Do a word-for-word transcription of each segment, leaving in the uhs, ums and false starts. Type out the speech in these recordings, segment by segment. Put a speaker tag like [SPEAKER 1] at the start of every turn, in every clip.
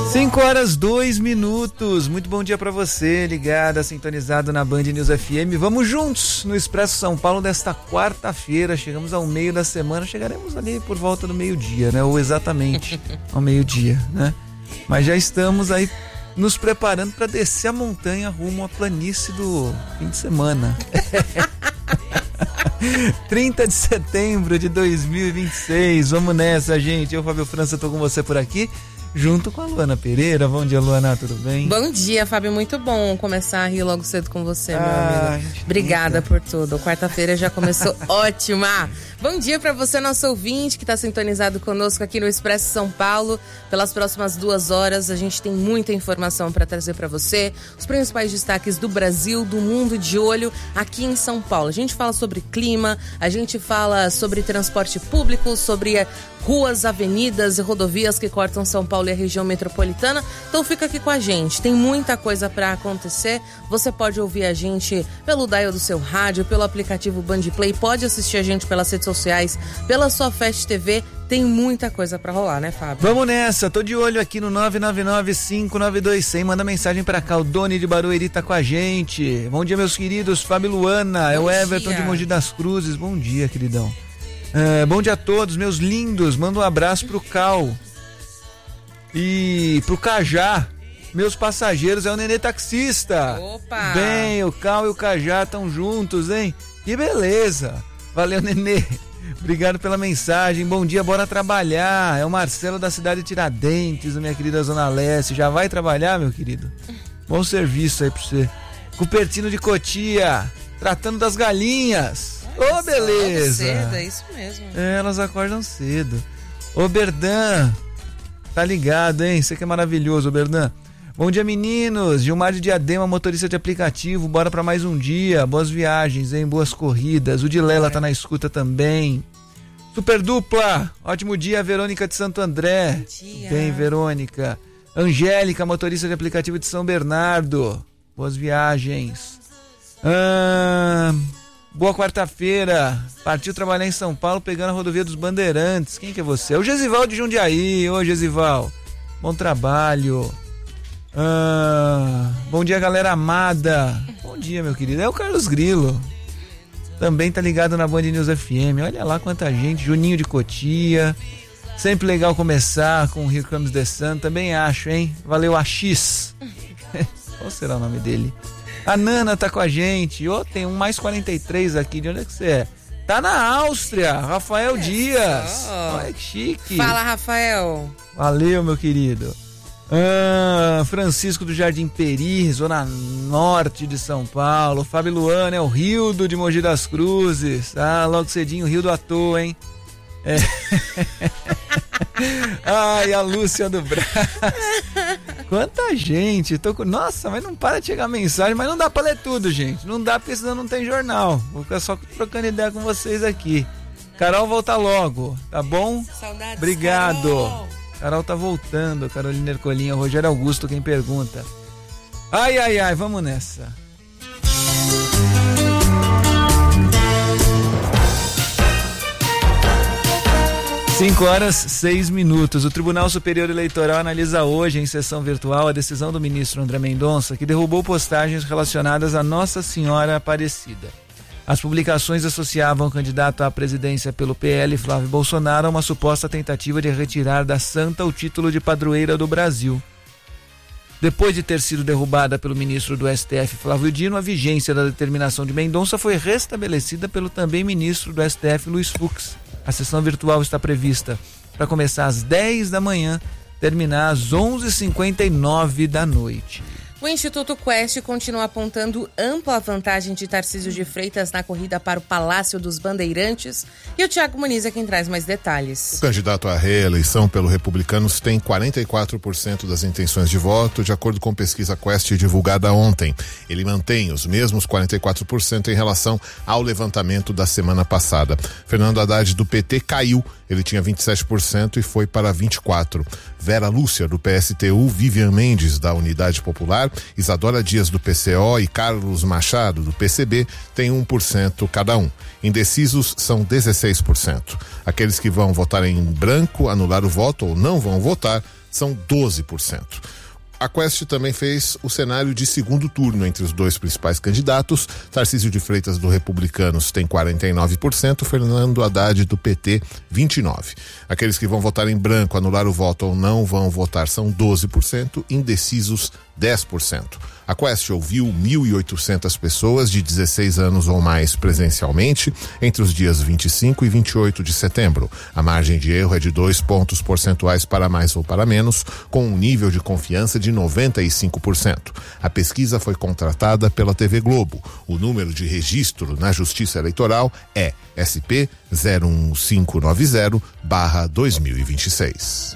[SPEAKER 1] cinco horas, dois minutos. Muito bom dia pra você, ligada, sintonizado na Band News F M. Vamos juntos no Expresso São Paulo desta quarta-feira. Chegamos ao meio da semana, chegaremos ali por volta do meio-dia, né? Ou exatamente ao meio-dia, né? Mas já estamos aí nos preparando para descer a montanha rumo à planície do fim de semana. trinta de setembro de dois mil e vinte e seis. Vamos nessa, gente. Eu, Fábio França, tô com você por aqui, junto com a Luana Pereira. Bom dia, Luana, tudo bem?
[SPEAKER 2] Bom dia, Fábio, muito bom começar a rir logo cedo com você, meu
[SPEAKER 1] ah,
[SPEAKER 2] amigo. Obrigada por tudo. Quarta-feira já começou ótima. Bom dia para você, nosso ouvinte, que está sintonizado conosco aqui no Expresso São Paulo. Pelas próximas duas horas, a gente tem muita informação para trazer para você. Os principais destaques do Brasil, do mundo, de olho aqui em São Paulo. A gente fala sobre clima, a gente fala sobre transporte público, sobre ruas, avenidas e rodovias que cortam São Paulo e a região metropolitana. Então fica aqui com a gente, tem muita coisa para acontecer. Você pode ouvir a gente pelo dial do seu rádio, pelo aplicativo Bandplay, pode assistir a gente pelas redes sociais, pela sua Fast T V. Tem muita coisa pra rolar, né, Fábio?
[SPEAKER 1] Vamos nessa, tô de olho aqui no nove nove nove, cinco nove dois, zero zero. Manda mensagem pra cá, o Doni de Barueri tá com a gente. Bom dia, meus queridos, Fábio e Luana. Bom é o Everton dia. De Mogi das Cruzes. Bom dia, queridão. É, bom dia a todos, meus lindos. Manda um abraço pro Cal e pro Cajá. Meus passageiros é o Nenê taxista.
[SPEAKER 2] Opa!
[SPEAKER 1] Bem, o Cal e o Cajá estão juntos, hein? Que beleza. Valeu, Nenê. Obrigado pela mensagem. Bom dia, bora trabalhar. É o Marcelo da cidade de Tiradentes, minha querida Zona Leste. Já vai trabalhar, meu querido? Bom serviço aí pra você. Cupertino de Cotia, tratando das galinhas. Ô, oh, beleza.
[SPEAKER 2] Cedo, é isso mesmo.
[SPEAKER 1] É, elas acordam cedo. Ô, Berdan, tá ligado, hein? Você que é maravilhoso, Berdan. Bom dia, meninos. Gilmar de Diadema, motorista de aplicativo. Bora pra mais um dia. Boas viagens, hein? Boas corridas. O Dilela é. tá na escuta também. Super dupla. Ótimo dia, Verônica de Santo André.
[SPEAKER 2] Bom dia.
[SPEAKER 1] Bem, Verônica. Angélica, motorista de aplicativo de São Bernardo. Boas viagens. Ah, boa quarta-feira. Partiu trabalhar em São Paulo pegando a rodovia dos Bandeirantes. Quem que é você? É o Gesival de Jundiaí. Ô, Gesival. Bom trabalho. Ah, bom dia, galera amada. Bom dia, meu querido. É o Carlos Grilo. Também tá ligado na Band News F M. Olha lá quanta gente. Juninho de Cotia. Sempre legal começar com o Here Comes the Sun. Também acho, hein? Valeu, A X. Qual será o nome dele? A Nana tá com a gente. Oh, tem um mais quarenta e três aqui. De onde é que você é? Tá na Áustria. Rafael é Dias.
[SPEAKER 2] Só.
[SPEAKER 1] Olha que chique.
[SPEAKER 2] Fala, Rafael.
[SPEAKER 1] Valeu, meu querido. Ah, Francisco do Jardim Peri, zona norte de São Paulo. Fábio Luana, é o Rildo de Mogi das Cruzes. Ah, logo cedinho, Rildo à toa, hein? É. Ai, a Lúcia do Brás. Quanta gente. Tô com... Nossa, mas não para de chegar mensagem. Mas não dá pra ler tudo, gente. Não dá, porque senão não tem jornal. Vou ficar só trocando ideia com vocês aqui. Carol volta logo, tá bom?
[SPEAKER 2] Saudades,
[SPEAKER 1] obrigado.
[SPEAKER 2] Carol.
[SPEAKER 1] Carol tá voltando, Carolina Ercolinha, Rogério Augusto quem pergunta. Ai, ai, ai, vamos nessa. cinco horas, seis minutos. O Tribunal Superior Eleitoral analisa hoje, em sessão virtual, a decisão do ministro André Mendonça, que derrubou postagens relacionadas a Nossa Senhora Aparecida. As publicações associavam o candidato à presidência pelo P L, Flávio Bolsonaro, a uma suposta tentativa de retirar da santa o título de padroeira do Brasil. Depois de ter sido derrubada pelo ministro do S T F, Flávio Dino, a vigência da determinação de Mendonça foi restabelecida pelo também ministro do S T F, Luiz Fux. A sessão virtual está prevista para começar às dez da manhã, terminar às onze e cinquenta e nove da noite.
[SPEAKER 2] O Instituto Quest continua apontando ampla vantagem de Tarcísio de Freitas na corrida para o Palácio dos Bandeirantes. E o Thiago Muniz é quem traz mais detalhes.
[SPEAKER 3] O candidato à reeleição pelo Republicanos tem quarenta e quatro por cento das intenções de voto, de acordo com pesquisa Quest divulgada ontem. Ele mantém os mesmos quarenta e quatro por cento em relação ao levantamento da semana passada. Fernando Haddad, do P T, caiu. Ele tinha vinte e sete por cento e foi para vinte e quatro por cento. Vera Lúcia, do P S T U, Vivian Mendes, da Unidade Popular, Isadora Dias, do P C O e Carlos Machado, do P C B, têm um por cento cada um. Indecisos são dezesseis por cento. Aqueles que vão votar em branco, anular o voto ou não vão votar, são doze por cento. A Quest também fez o cenário de segundo turno entre os dois principais candidatos. Tarcísio de Freitas, do Republicanos, tem quarenta e nove por cento, Fernando Haddad, do P T, vinte e nove por cento. Aqueles que vão votar em branco, anular o voto ou não vão votar são doze por cento, indecisos dez por cento. A Quest ouviu mil e oitocentas pessoas de dezesseis anos ou mais presencialmente entre os dias vinte e cinco e vinte e oito de setembro. A margem de erro é de dois pontos percentuais para mais ou para menos, com um nível de confiança de noventa e cinco por cento. A pesquisa foi contratada pela T V Globo. O número de registro na Justiça Eleitoral é S P zero um cinco nove zero barra dois mil e vinte e seis.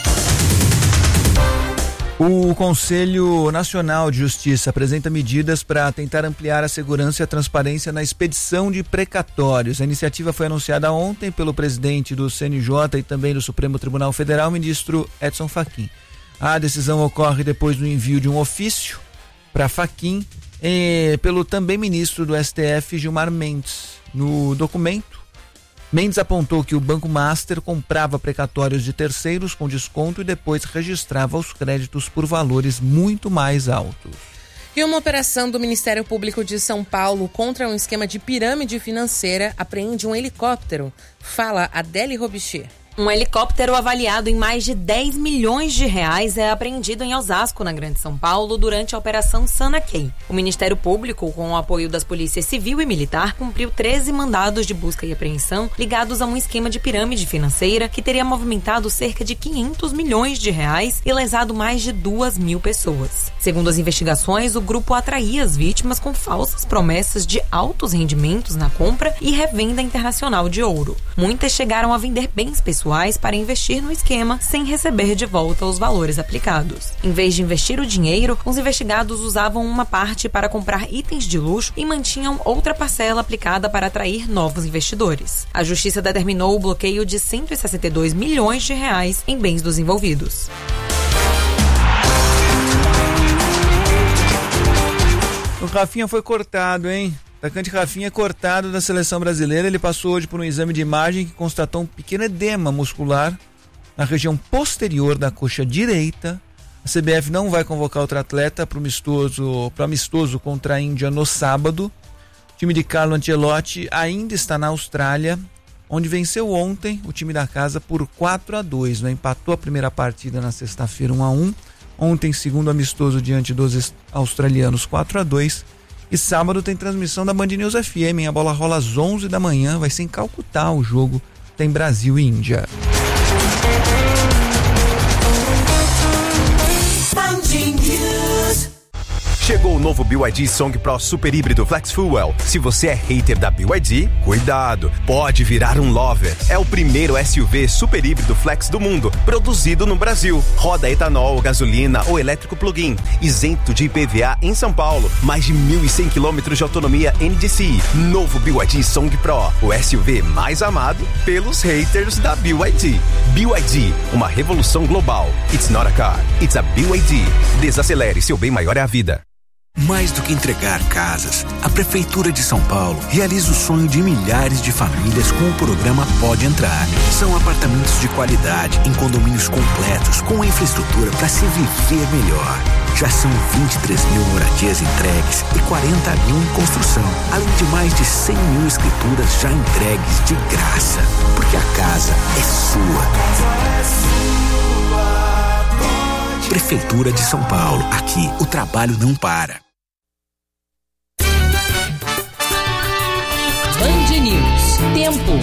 [SPEAKER 1] O Conselho Nacional de Justiça apresenta medidas para tentar ampliar a segurança e a transparência na expedição de precatórios. A iniciativa foi anunciada ontem pelo presidente do C N J e também do Supremo Tribunal Federal, ministro Edson Fachin. A decisão ocorre depois do envio de um ofício para Fachin eh, pelo também ministro do S T F, Gilmar Mendes. No documento, Mendes apontou que o Banco Master comprava precatórios de terceiros com desconto e depois registrava os créditos por valores muito mais altos.
[SPEAKER 2] E uma operação do Ministério Público de São Paulo contra um esquema de pirâmide financeira apreende um helicóptero. Fala Adele Robichier.
[SPEAKER 4] Um helicóptero avaliado em mais de dez milhões de reais é apreendido em Osasco, na Grande São Paulo, durante a Operação Sanaquem. O Ministério Público, com o apoio das polícias civil e militar, cumpriu treze mandados de busca e apreensão ligados a um esquema de pirâmide financeira que teria movimentado cerca de quinhentos milhões de reais e lesado mais de duas mil pessoas. Segundo as investigações, o grupo atraía as vítimas com falsas promessas de altos rendimentos na compra e revenda internacional de ouro. Muitas chegaram a vender bens pessoais para investir no esquema sem receber de volta os valores aplicados. Em vez de investir o dinheiro, os investigados usavam uma parte para comprar itens de luxo e mantinham outra parcela aplicada para atrair novos investidores. A justiça determinou o bloqueio de cento e sessenta e dois milhões de reais em bens dos envolvidos.
[SPEAKER 1] O Rafinha foi cortado, hein? O atacante Rafinha cortado da seleção brasileira. Ele passou hoje por um exame de imagem que constatou um pequeno edema muscular na região posterior da coxa direita. A C B F não vai convocar outro atleta para o amistoso, para amistoso contra a Índia no sábado. O time de Carlo Ancelotti ainda está na Austrália, onde venceu ontem o time da casa por quatro a dois, né? Empatou a primeira partida na sexta-feira um a um. Ontem, segundo amistoso diante dos australianos, quatro a dois. E sábado tem transmissão da Band News F M, hein? A bola rola às onze da manhã, vai ser em Calcutá o jogo, tem Brasil e Índia.
[SPEAKER 5] Chegou o novo B Y D Song Pro Super Híbrido Flex Fuel. Se você é hater da B Y D, cuidado, pode virar um lover. É o primeiro S U V super híbrido flex do mundo, produzido no Brasil. Roda etanol, gasolina ou elétrico plug-in, isento de I P V A em São Paulo. Mais de mil e cem quilômetros de autonomia N D C I. Novo B Y D Song Pro, o S U V mais amado pelos haters da B Y D. B Y D, uma revolução global. It's not a car, it's a B Y D. Desacelere, seu bem maior é a vida.
[SPEAKER 6] Mais do que entregar casas, a Prefeitura de São Paulo realiza o sonho de milhares de famílias com o programa Pode Entrar. São apartamentos de qualidade, em condomínios completos, com infraestrutura para se viver melhor. Já são vinte e três mil moradias entregues e quarenta mil em construção, além de mais de cem mil escrituras já entregues de graça. Porque a casa é sua. Prefeitura de São Paulo. Aqui, o trabalho não para.
[SPEAKER 2] Band News. Tempo.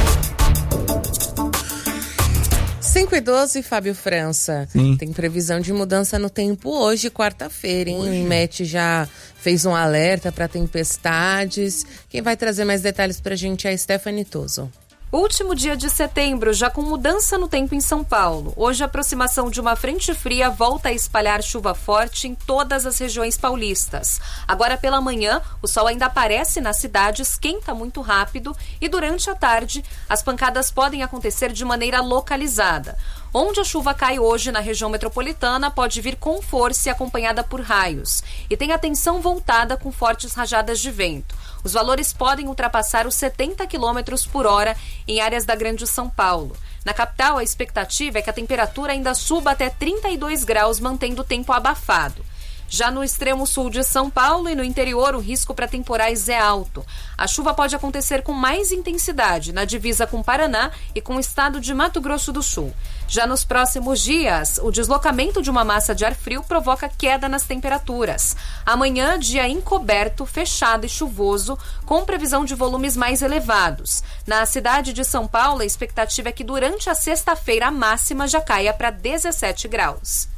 [SPEAKER 2] cinco e doze, Fábio França.
[SPEAKER 1] Sim.
[SPEAKER 2] Tem previsão de mudança no tempo hoje, quarta-feira, hein? O INMET já fez um alerta para tempestades. Quem vai trazer mais detalhes pra gente é a Stephanie Toso.
[SPEAKER 7] Último dia de setembro, já com mudança no tempo em São Paulo. Hoje a aproximação de uma frente fria volta a espalhar chuva forte em todas as regiões paulistas. Agora pela manhã, o sol ainda aparece na cidade, esquenta muito rápido e durante a tarde as pancadas podem acontecer de maneira localizada. Onde a chuva cai hoje na região metropolitana pode vir com força e acompanhada por raios. E tem atenção voltada com fortes rajadas de vento. Os valores podem ultrapassar os setenta quilômetros por hora em áreas da Grande São Paulo. Na capital, a expectativa é que a temperatura ainda suba até trinta e dois graus, mantendo o tempo abafado. Já no extremo sul de São Paulo e no interior, o risco para temporais é alto. A chuva pode acontecer com mais intensidade na divisa com Paraná e com o estado de Mato Grosso do Sul. Já nos próximos dias, o deslocamento de uma massa de ar frio provoca queda nas temperaturas. Amanhã, dia encoberto, fechado e chuvoso, com previsão de volumes mais elevados. Na cidade de São Paulo, a expectativa é que durante a sexta-feira a máxima já caia para dezessete graus.